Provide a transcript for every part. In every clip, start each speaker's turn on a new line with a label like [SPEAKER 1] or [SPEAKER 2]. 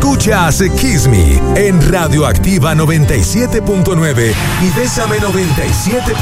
[SPEAKER 1] Escuchas Kiss Me en Radioactiva 97.9 y Bésame 97.4.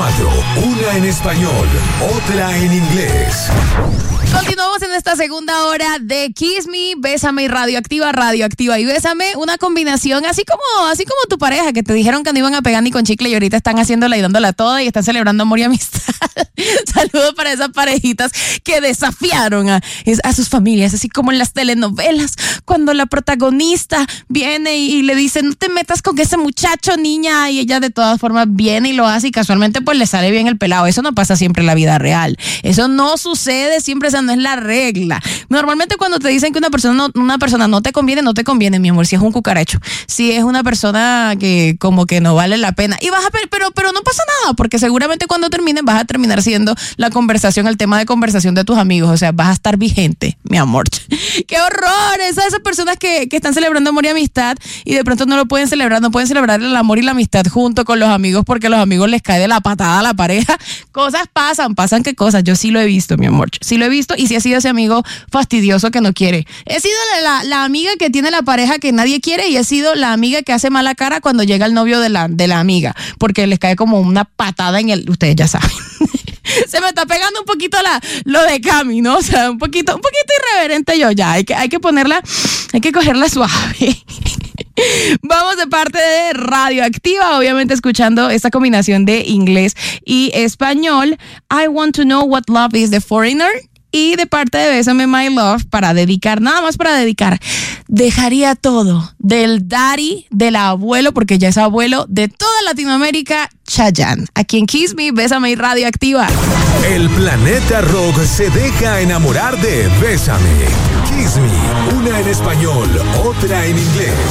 [SPEAKER 1] Una en español, otra en inglés.
[SPEAKER 2] Continuamos en esta segunda hora de Kiss Me, Bésame y Radioactiva y Bésame. Una combinación así como tu pareja, que te dijeron que no iban a pegar ni con chicle y ahorita están haciéndola y dándola toda y están celebrando amor y amistad. Saludos para esas parejitas que desafiaron a sus familias, así como en las telenovelas, cuando la protagonista viene y le dice, no te metas con ese muchacho, niña, y ella de todas formas viene y lo hace y casualmente pues le sale bien el pelado. Eso no pasa siempre en la vida real. Eso no sucede siempre, esa no es la regla. Normalmente cuando te dicen que una persona no te conviene, mi amor, si es un cucaracho, si es una persona que como que no vale la pena. Y pero no pasa nada, porque seguramente cuando terminen vas a terminar siendo la conversación, el tema de conversación de tus amigos. O sea, vas a estar vigente, mi amor. ¡Qué horror! Esas personas que están celebrando amor y amistad y de pronto no lo pueden celebrar, no pueden celebrar el amor y la amistad junto con los amigos porque a los amigos les cae de la patada a la pareja. Cosas pasan qué cosas. Yo sí lo he visto, mi amor. Sí lo he visto y sí he sido ese amigo fastidioso que no quiere. He sido la amiga que tiene la pareja que nadie quiere y he sido la amiga que hace mala cara cuando llega el novio de la amiga porque les cae como una patada en el... Ustedes ya saben. Se me está pegando un poquito lo de Cami, ¿no? O sea, un poquito irreverente yo ya. Hay que cogerla suave. Vamos de parte de Radioactiva, obviamente escuchando esta combinación de inglés y español. I Want to Know What Love Is, de Foreigner. Y de parte de Bésame My Love, nada más para dedicar, dejaría todo, del daddy, del abuelo, porque ya es abuelo, de toda Latinoamérica, Chayanne. Aquí en Kiss Me, Bésame y Radioactiva.
[SPEAKER 1] El planeta rock se deja enamorar de Bésame. Kiss Me, una en español, otra en inglés.